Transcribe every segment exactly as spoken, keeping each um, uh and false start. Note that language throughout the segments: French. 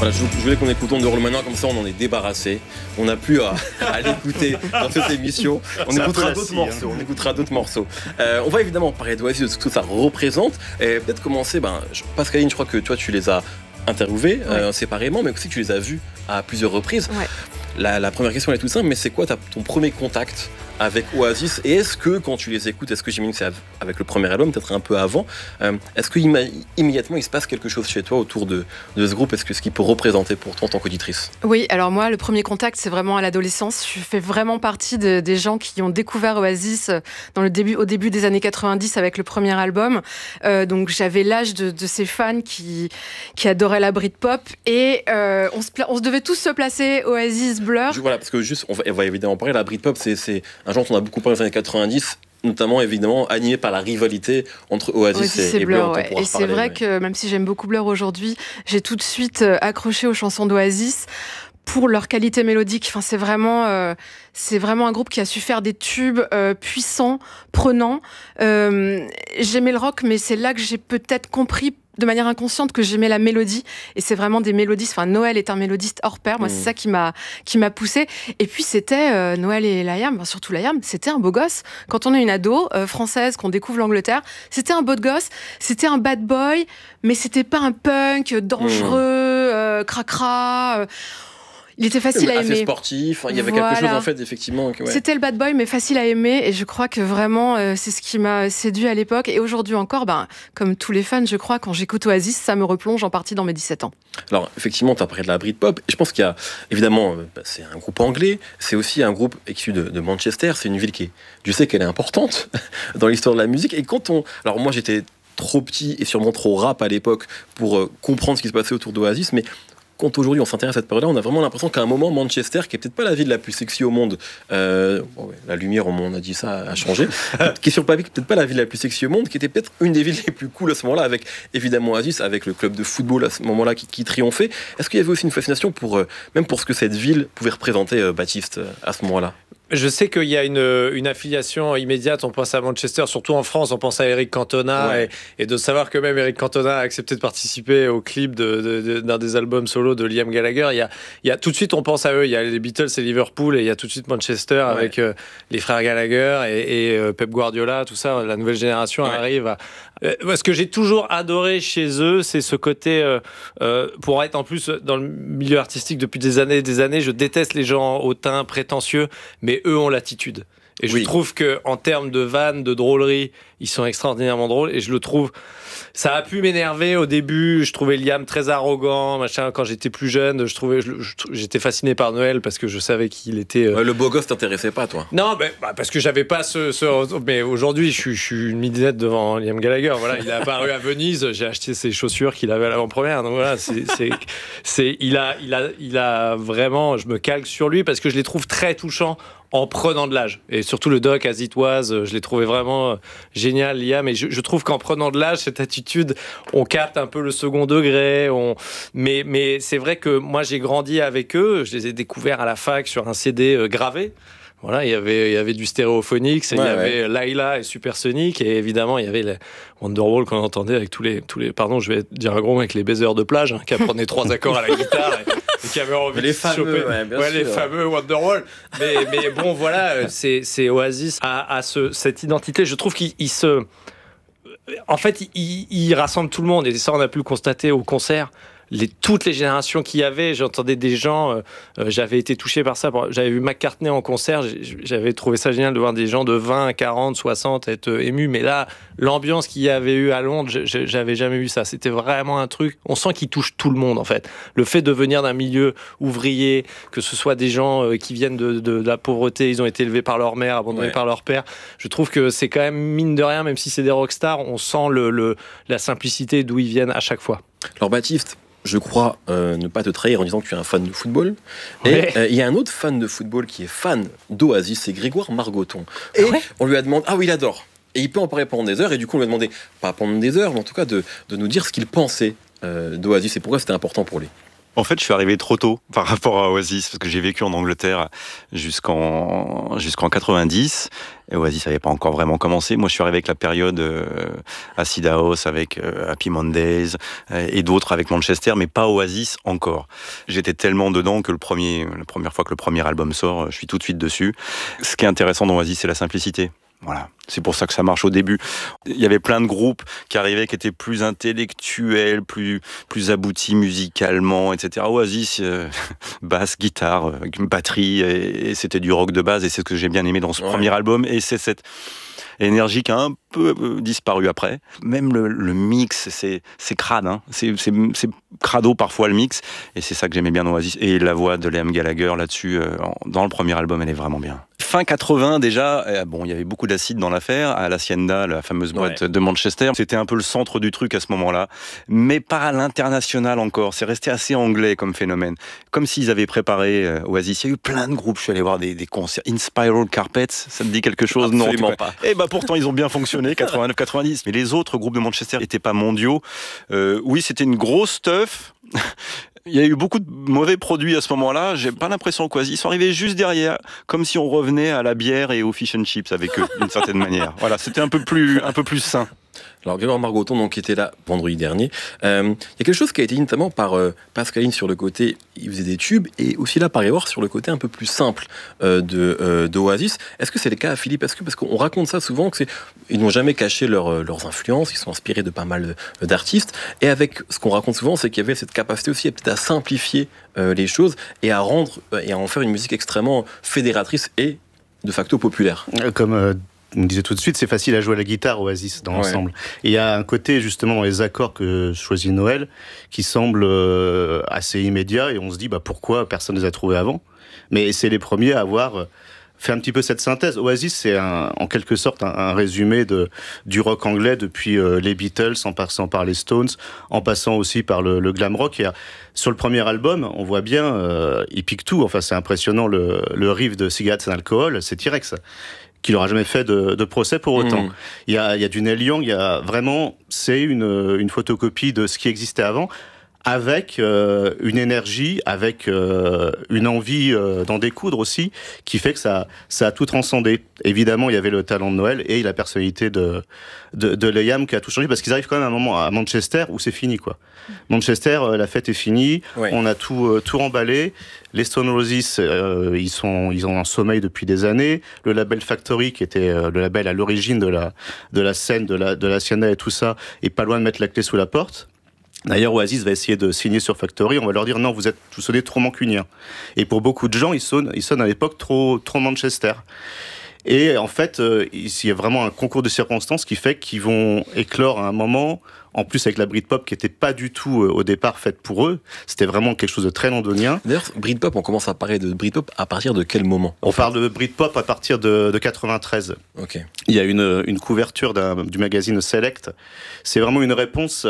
Voilà, je, je voulais qu'on écoute On the Roll maintenant, comme ça on en est débarrassé. On n'a plus à, à l'écouter dans cette émission. On écoutera d'autres si, morceaux. Hein. On écoutera d'autres morceaux. Euh, on va évidemment parler d'Oasis, de ce que ça représente. Et peut-être commencer, ben, Pascaline, je crois que toi tu les as interviewés ouais. euh, séparément, mais aussi que tu les as vus à plusieurs reprises. Ouais. La, la première question elle est toute simple, mais c'est quoi ta, ton premier contact avec Oasis, et est-ce que quand tu les écoutes, est-ce que j'imagine que c'est avec le premier album, peut-être un peu avant, euh, est-ce que ima- immédiatement il se passe quelque chose chez toi autour de, de ce groupe, est-ce que ce qu'il peut représenter pour toi en tant qu'auditrice? Oui, alors moi le premier contact c'est vraiment à l'adolescence, je fais vraiment partie de, des gens qui ont découvert Oasis dans le début, au début des années quatre-vingt-dix avec le premier album, euh, donc j'avais l'âge de, de ces fans qui, qui adoraient la Britpop, et euh, on, se pla- on se devait tous se placer Oasis, Blur. Je, voilà, parce que juste, on va, on va évidemment parler, la Britpop c'est, c'est un genre dont on a beaucoup parlé dans les années quatre-vingt-dix, notamment évidemment animé par la rivalité entre Oasis, Oasis et, et Blur. Ouais. Et c'est vrai mais... que même si j'aime beaucoup Blur aujourd'hui, j'ai tout de suite accroché aux chansons d'Oasis pour leur qualité mélodique. Enfin, c'est vraiment, euh, c'est vraiment un groupe qui a su faire des tubes euh, puissants, prenants. Euh, j'aimais le rock, mais c'est là que j'ai peut-être compris de manière inconsciente que j'aimais la mélodie, et c'est vraiment des mélodistes. Enfin, Noël est un mélodiste hors pair. Moi, mmh. c'est ça qui m'a qui m'a poussée. Et puis c'était euh, Noël et Liam, enfin, surtout Liam, c'était un beau gosse. Quand on est une ado euh, française, qu'on découvre l'Angleterre, c'était un beau gosse, c'était un bad boy, mais c'était pas un punk dangereux, mmh. euh, cracra. Euh, Il était facile à aimer. Assez sportif, il y avait voilà. quelque chose en fait, effectivement. Que, ouais. C'était le bad boy, mais facile à aimer, et je crois que vraiment, euh, c'est ce qui m'a séduit à l'époque. Et aujourd'hui encore, ben, comme tous les fans, je crois, quand j'écoute Oasis, ça me replonge en partie dans mes dix-sept ans. Alors, effectivement, tu as parlé de la Britpop, et je pense qu'il y a, évidemment, bah, c'est un groupe anglais, c'est aussi un groupe issu de, de Manchester, c'est une ville qui est, je sais qu'elle est importante dans l'histoire de la musique, et quand on... Alors moi, j'étais trop petit et sûrement trop rap à l'époque pour euh, comprendre ce qui se passait autour d'Oasis, mais quand aujourd'hui on s'intéresse à cette période-là, on a vraiment l'impression qu'à un moment, Manchester, qui est peut-être pas la ville la plus sexy au monde, euh, bon, ouais, la lumière, on a dit ça, a changé, qui est sur le papier, peut-être pas la ville la plus sexy au monde, qui était peut-être une des villes les plus cool à ce moment-là, avec évidemment Oasis, avec le club de football à ce moment-là qui, qui triomphait. Est-ce qu'il y avait aussi une fascination pour, euh, même pour ce que cette ville pouvait représenter, euh, Baptiste, euh, à ce moment-là? Je sais qu'il y a une, une affiliation immédiate, on pense à Manchester, surtout en France, on pense à Eric Cantona, ouais. et, et de savoir que même Eric Cantona a accepté de participer au clip de, de, de, d'un des albums solo de Liam Gallagher, il y, a, il y a tout de suite on pense à eux, il y a les Beatles et Liverpool, et il y a tout de suite Manchester, ouais. avec euh, les frères Gallagher et, et euh, Pep Guardiola, tout ça, la nouvelle génération ouais. arrive à... Euh, ce que j'ai toujours adoré chez eux, c'est ce côté, euh, euh, pour être en plus dans le milieu artistique depuis des années et des années, je déteste les gens hautains, prétentieux, mais eux ont l'attitude. Et je oui. trouve qu'en termes de vannes, de drôlerie, ils sont extraordinairement drôles. Et je le trouve... Ça a pu m'énerver au début. Je trouvais Liam très arrogant, machin. Quand j'étais plus jeune, je trouvais, je, je, j'étais fasciné par Noël parce que je savais qu'il était... Euh... Ouais, le beau gosse t'intéressait pas, toi? Non, bah, bah, parce que j'avais pas ce... ce... Mais aujourd'hui, je suis, je suis une midinette devant Liam Gallagher. Voilà, il est apparu à Venise. J'ai acheté ses chaussures qu'il avait à l'avant-première. Donc voilà, c'est... c'est, c'est il, a, il, a, il a vraiment... Je me calque sur lui parce que je les trouve très touchants en prenant de l'âge. Et surtout le doc As It Was, je l'ai trouvé vraiment génial, Liam. Et je, je trouve qu'en prenant de l'âge, cette attitude, on capte un peu le second degré. On... Mais, mais c'est vrai que moi, j'ai grandi avec eux. Je les ai découverts à la fac sur un C D gravé. Voilà, il y avait, il y avait du Stereophonics, ouais, il y avait ouais. Laila et Supersonic, et évidemment, il y avait les Wonderwall qu'on entendait avec tous les, tous les, pardon, je vais dire un gros mot, avec les baisers de plage, hein, qui apprenaient trois accords à la guitare, et, et qui avaient envie les de fameux, choper. Ouais, bien ouais, sûr. les fameux Wonderwall. Mais, mais bon, voilà, c'est, c'est Oasis a, a ce, cette identité. Je trouve qu'il il se, en fait, il, il rassemble tout le monde, et ça, on a pu le constater au concert. Les, toutes les générations qu'il y avait, j'entendais des gens, euh, euh, j'avais été touché par ça, j'avais vu McCartney en concert, j'avais trouvé ça génial de voir des gens de vingt, quarante, soixante être euh, émus, mais là, l'ambiance qu'il y avait eu à Londres, j'avais jamais vu ça, c'était vraiment un truc, on sent qu'il touche tout le monde en fait. Le fait de venir d'un milieu ouvrier, que ce soit des gens euh, qui viennent de, de, de la pauvreté, ils ont été élevés par leur mère, abandonnés ouais. par leur père, je trouve que c'est quand même, mine de rien, même si c'est des rockstars, on sent le, le, la simplicité d'où ils viennent à chaque fois. Alors Baptiste, je crois euh, ne pas te trahir en disant que tu es un fan de football. Et il ouais. euh, y a un autre fan de football qui est fan d'Oasis, c'est Grégoire Margoton. Et ouais. on lui a demandé... Ah oui, il adore. Et il peut en parler pendant des heures. Et du coup, on lui a demandé, pas pendant des heures, mais en tout cas de, de nous dire ce qu'il pensait euh, d'Oasis et pourquoi c'était important pour lui. En fait, je suis arrivé trop tôt par rapport à Oasis, parce que j'ai vécu en Angleterre jusqu'en, jusqu'en quatre-vingt-dix. Et Oasis n'avait pas encore vraiment commencé. Moi, je suis arrivé avec la période euh, Acid House, avec euh, Happy Mondays, euh, et d'autres avec Manchester, mais pas Oasis encore. J'étais tellement dedans que le premier, la première fois que le premier album sort, je suis tout de suite dessus. Ce qui est intéressant dans Oasis, c'est la simplicité. Voilà, c'est pour ça que ça marche au début. Il y avait plein de groupes qui arrivaient, qui étaient plus intellectuels, plus plus aboutis musicalement, et cetera. Oasis, euh, basse, guitare, euh, batterie, et, et c'était du rock de base, et c'est ce que j'ai bien aimé dans ce ouais. premier album. Et c'est cette énergie qui a un peu euh, disparu après. Même le, le mix, c'est, c'est crade, hein. c'est, c'est, c'est crado parfois le mix, et c'est ça que j'aimais bien dans Oasis. Et la voix de Liam Gallagher là-dessus, euh, dans le premier album, elle est vraiment bien. Fin quatre-vingts déjà, euh, bon, il y avait beaucoup d'acide dans l'affaire, à l'Hacienda, la fameuse boîte ouais. de Manchester. C'était un peu le centre du truc à ce moment-là, mais pas à l'international encore. C'est resté assez anglais comme phénomène. Comme s'ils avaient préparé euh, Oasis. Il y a eu plein de groupes. Je suis allé voir des, des concerts. In Spiral Carpets, ça te dit quelque chose? Absolument non, pas. Eh ben pourtant, ils ont bien fonctionné, quatre-vingt-neuf quatre-vingt-dix. Mais les autres groupes de Manchester n'étaient pas mondiaux. Euh, oui, c'était une grosse stuff. Il y a eu beaucoup de mauvais produits à ce moment-là. J'ai pas l'impression qu'Oasis sont arrivés juste derrière, comme si on revenait à la bière et aux fish and chips avec eux, d'une certaine manière. Voilà, c'était un peu plus, un peu plus sain. Alors, Grégoire Margoton, donc, qui était là vendredi dernier, euh, il y a quelque chose qui a été dit notamment par euh, Pascaline sur le côté, il faisait des tubes, et aussi là par Grégoire sur le côté un peu plus simple euh, de, euh, d'Oasis. Est-ce que c'est le cas à Philippe? Est-ce que, parce qu'on raconte ça souvent, que c'est, ils n'ont jamais caché leur, leurs influences, ils sont inspirés de pas mal d'artistes, et avec ce qu'on raconte souvent, c'est qu'il y avait cette capacité aussi peut-être à simplifier euh, les choses et à rendre et à en faire une musique extrêmement fédératrice et de facto populaire. Comme euh... on me disait tout de suite, c'est facile à jouer à la guitare Oasis dans l'ensemble. Ouais. Et il y a un côté justement dans les accords que choisit Noël qui semble euh, assez immédiat et on se dit bah pourquoi personne ne les a trouvés avant. Mais c'est les premiers à avoir fait un petit peu cette synthèse. Oasis, c'est un, en quelque sorte un, un résumé de, du rock anglais depuis euh, les Beatles, en passant par les Stones, en passant aussi par le, le glam rock. Et, sur le premier album, on voit bien, euh, il pique tout. Enfin, c'est impressionnant le, le riff de Cigarettes and Alcohol, c'est T-Rex. Qui n'aura jamais fait de, de procès pour autant. Mmh. Il y a, il y a du Neil Young, il y a vraiment, c'est une, une photocopie de ce qui existait avant, avec euh, une énergie, avec euh, une envie euh, d'en découdre aussi, qui fait que ça, ça a tout transcendé. Évidemment, il y avait le talent de Noël et la personnalité de, de, de Liam qui a tout changé, parce qu'ils arrivent quand même à un moment à Manchester où c'est fini, quoi. Manchester, euh, la fête est finie, ouais. on a tout, euh, tout remballé. Les Stone Roses, euh, ils, sont, ils ont un sommeil depuis des années. Le label Factory, qui était euh, le label à l'origine de la, de la scène, de la, de la Hacienda et tout ça, est pas loin de mettre la clé sous la porte. D'ailleurs, Oasis va essayer de signer sur Factory. On va leur dire non, vous êtes, vous sonnez trop mancunien. Et pour beaucoup de gens, ils sonnent, ils sonnent à l'époque trop, trop Manchester. Et en fait, euh, il y a vraiment un concours de circonstances qui fait qu'ils vont éclore à un moment, en plus avec la Britpop qui n'était pas du tout euh, au départ faite pour eux. C'était vraiment quelque chose de très londonien. D'ailleurs, Britpop, on commence à parler de Britpop à partir de quel moment? On parle de Britpop à partir de, de quatre-vingt-treize. Ok. Il y a une, une couverture d'un, du magazine Select. C'est vraiment une réponse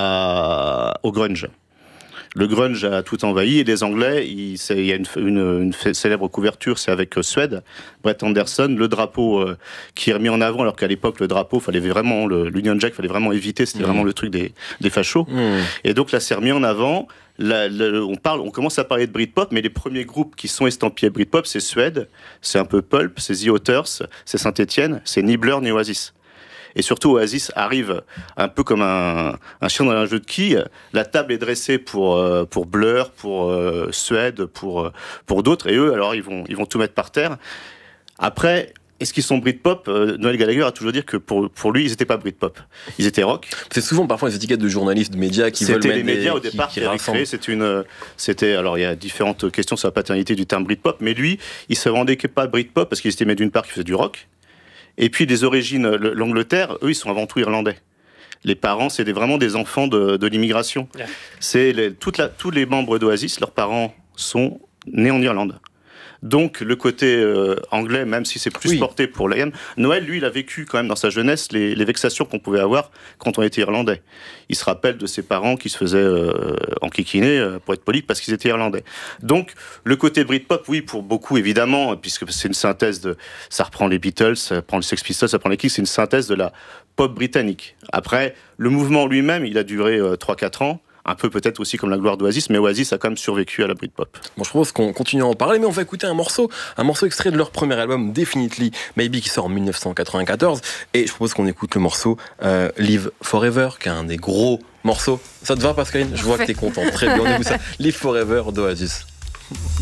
à, au grunge. Le grunge a tout envahi et les Anglais, il, c'est, il y a une, une, une célèbre couverture, c'est avec euh, Suède, Brett Anderson, le drapeau euh, qui est remis en avant, alors qu'à l'époque le drapeau, fallait vraiment le, l'Union Jack, fallait vraiment éviter, c'était mmh. vraiment le truc des, des fachos. Mmh. Et donc là, c'est remis en avant. La, la, on parle, on commence à parler de Britpop, mais les premiers groupes qui sont estampillés Britpop, c'est Suède, c'est un peu Pulp, c'est The Otters, c'est Saint-Étienne, c'est ni Blur ni Oasis. Et surtout, Oasis arrive un peu comme un, un chien dans un jeu de quilles. La table est dressée pour, euh, pour Blur, pour euh, Suède, pour, euh, pour d'autres. Et eux, alors, ils vont, ils vont tout mettre par terre. Après, est-ce qu'ils sont Britpop? euh, Noël Gallagher a toujours dit que pour, pour lui, ils n'étaient pas Britpop. Ils étaient rock. C'est souvent parfois les étiquettes de journalistes, de médias qui c'était veulent mettre les médias des, au départ qui, qui, qui avaient créé. C'était une, c'était, alors il y a différentes questions sur la paternité du terme Britpop, mais lui, il se revendiquait pas Britpop parce qu'il estimait d'une part qu'il faisait du rock. Et puis les origines, l'Angleterre, eux, ils sont avant tout irlandais. Les parents, c'est des, vraiment des enfants de, de l'immigration. Yeah. C'est les, toute la, tous les membres d'Oasis, leurs parents sont nés en Irlande. Donc le côté euh, anglais, même si c'est plus oui. porté pour Liam, Noël, lui, il a vécu quand même dans sa jeunesse les, les vexations qu'on pouvait avoir quand on était irlandais. Il se rappelle de ses parents qui se faisaient euh, enquiquiner, euh, pour être poli, parce qu'ils étaient irlandais. Donc le côté Britpop, oui, pour beaucoup évidemment, puisque c'est une synthèse de, ça reprend les Beatles, ça reprend les Sex Pistols, ça reprend les Kings, c'est une synthèse de la pop britannique. Après, le mouvement lui-même, il a duré euh, trois quatre ans. un peu peut-être aussi comme la gloire d'Oasis, mais Oasis a quand même survécu à la Britpop. Bon, je propose qu'on continue à en parler, mais on va écouter un morceau, un morceau extrait de leur premier album, Definitely Maybe, qui sort en dix-neuf cent quatre-vingt-quatorze, et je propose qu'on écoute le morceau euh, Live Forever, qui est un des gros morceaux. Ça te va, Pascaline ? Je vois que t'es content. Très bien, on écoute ça. Live Forever d'Oasis.